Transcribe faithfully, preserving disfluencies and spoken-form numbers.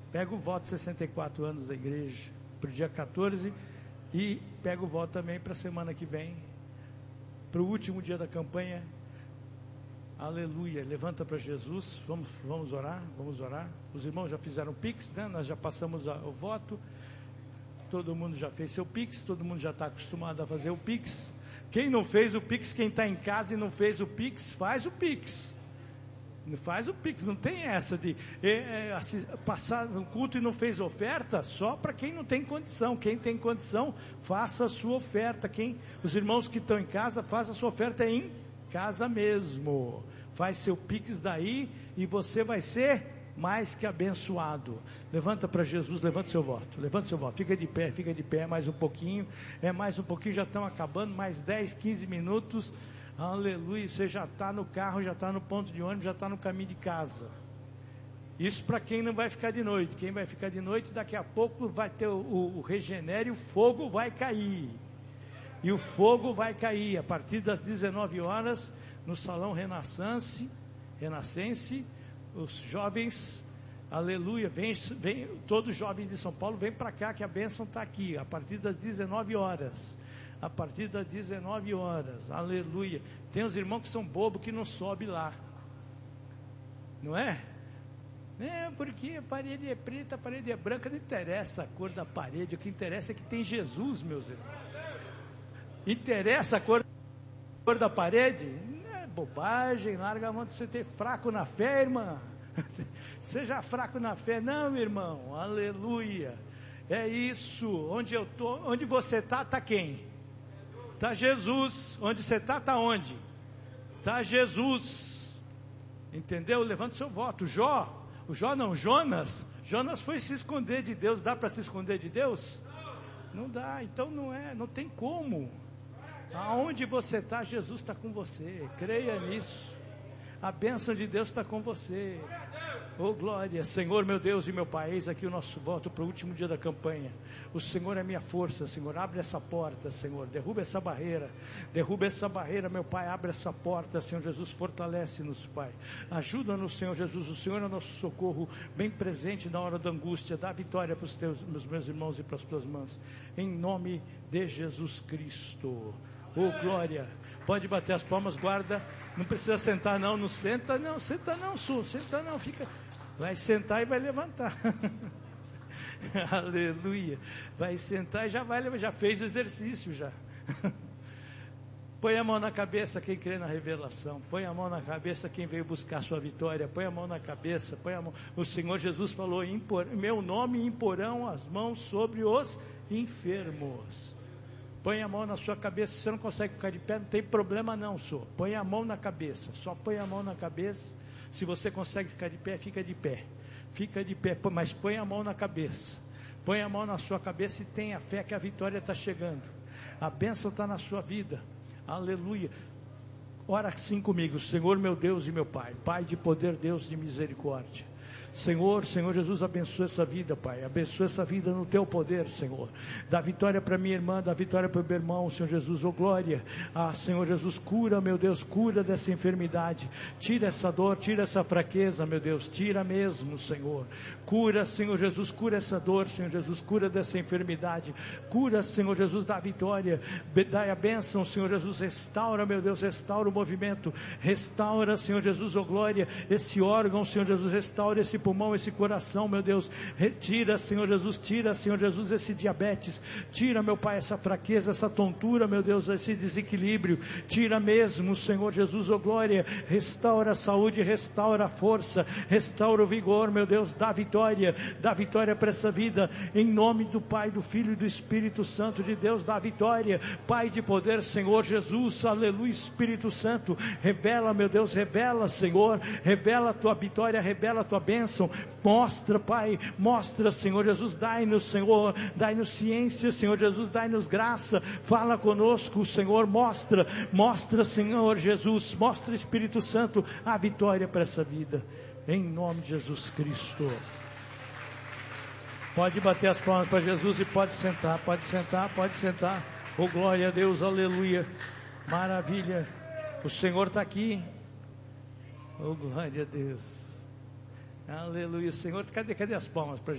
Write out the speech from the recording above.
Pega o voto de sessenta e quatro anos da igreja para o dia quatorze e pega o voto também para a semana que vem, para o último dia da campanha. Aleluia, levanta para Jesus, vamos, vamos orar, vamos orar. Os irmãos já fizeram o Pix, né? Nós já passamos a, o voto, todo mundo já fez seu Pix, todo mundo já está acostumado a fazer o Pix. Quem não fez o Pix, quem está em casa e não fez o Pix, faz o Pix. Faz o Pix, não tem essa de é, é, assim, passar no culto e não fez oferta, só para quem não tem condição. Quem tem condição, faça a sua oferta. Quem, os irmãos que estão em casa, faça a sua oferta em casa mesmo. Faz seu Pix daí e você vai ser mais que abençoado. Levanta para Jesus, levanta seu voto, levanta seu voto, fica de pé, fica de pé, mais um pouquinho, é mais um pouquinho, já estão acabando, mais dez, quinze minutos, aleluia, você já está no carro, já está no ponto de ônibus, já está no caminho de casa. Isso para quem não vai ficar de noite. Quem vai ficar de noite, daqui a pouco vai ter o, o, o regenere, o fogo vai cair, e o fogo vai cair, a partir das dezenove horas, no Salão Renascense, Renascense, os jovens, aleluia, vem, vem, todos os jovens de São Paulo, vem para cá que a bênção está aqui, a partir das dezenove horas, a partir das dezenove horas, aleluia. Tem os irmãos que são bobos que não sobe lá, não é? É, porque a parede é preta, a parede é branca, não interessa a cor da parede, o que interessa é que tem Jesus, meus irmãos. Interessa a cor, a cor da parede? Bobagem, larga a mão de você ter fraco na fé, irmã. Seja fraco na fé, não, irmão, aleluia. É isso, onde eu tô, onde você está, está quem? Está Jesus. Onde você está, está onde? Está Jesus. Entendeu? Levanta seu voto. Jó, o Jó não, Jonas. Jonas foi se esconder de Deus. Dá para se esconder de Deus? Não dá, então não é, não tem como. Aonde você está, Jesus está com você, creia nisso, a bênção de Deus está com você. Oh glória, Senhor meu Deus e meu Pai, eis aqui o nosso voto para o último dia da campanha. O Senhor é minha força, Senhor, abre essa porta, Senhor, derruba essa barreira, derruba essa barreira, meu Pai, abre essa porta, Senhor Jesus, fortalece-nos, Pai, ajuda-nos, Senhor Jesus, o Senhor é o nosso socorro, bem presente na hora da angústia, dá vitória para os teus, meus, meus irmãos e para as tuas mãos, em nome de Jesus Cristo. Oh glória, pode bater as palmas, guarda, não precisa sentar não, não senta não, senta não, Su, senta não, fica, vai sentar e vai levantar, aleluia, vai sentar e já vai levantar, já fez o exercício já, põe a mão na cabeça quem crê na revelação, põe a mão na cabeça quem veio buscar sua vitória, põe a mão na cabeça, põe a mão, o Senhor Jesus falou, impor, meu nome imporão as mãos sobre os enfermos. Põe a mão na sua cabeça, se você não consegue ficar de pé, não tem problema não, senhor. Põe a mão na cabeça, só põe a mão na cabeça. Se você consegue ficar de pé, fica de pé. Fica de pé, mas põe a mão na cabeça. Põe a mão na sua cabeça e tenha fé que a vitória está chegando. A bênção está na sua vida. Aleluia. Ora assim comigo, Senhor meu Deus e meu Pai, Pai de poder, Deus de misericórdia. Senhor, Senhor Jesus, abençoa essa vida, Pai, abençoa essa vida no Teu poder, Senhor, dá vitória para minha irmã, dá vitória para o meu irmão, Senhor Jesus, oh glória, ah, Senhor Jesus, cura, meu Deus, cura dessa enfermidade, tira essa dor, tira essa fraqueza, meu Deus, tira mesmo, Senhor, cura, Senhor Jesus, cura essa dor, Senhor Jesus, cura dessa enfermidade, cura, Senhor Jesus, dá vitória, dá a bênção, Senhor Jesus, restaura, meu Deus, restaura o movimento, restaura, Senhor Jesus, oh glória, esse órgão, Senhor Jesus, restaura esse pulmão, esse coração, meu Deus, retira, Senhor Jesus, tira, Senhor Jesus, esse diabetes, tira, meu Pai, essa fraqueza, essa tontura, meu Deus, esse desequilíbrio, tira mesmo, Senhor Jesus, oh glória, restaura a saúde, restaura a força, restaura o vigor, meu Deus, dá vitória, dá vitória para essa vida, em nome do Pai, do Filho e do Espírito Santo de Deus, dá vitória, Pai de poder, Senhor Jesus, aleluia, Espírito Santo, revela, meu Deus, revela, Senhor, revela a tua vitória, revela a tua bênção, mostra, Pai, mostra, Senhor Jesus, dai-nos, Senhor, dai-nos ciência, Senhor Jesus, dai-nos graça, fala conosco, Senhor, mostra, mostra, Senhor Jesus, mostra, Espírito Santo, a vitória para essa vida, em nome de Jesus Cristo. Pode bater as palmas para Jesus e pode sentar, pode sentar, pode sentar, oh glória a Deus, aleluia, maravilha, o Senhor está aqui, oh glória a Deus. Aleluia, Senhor, cadê, cadê as palmas para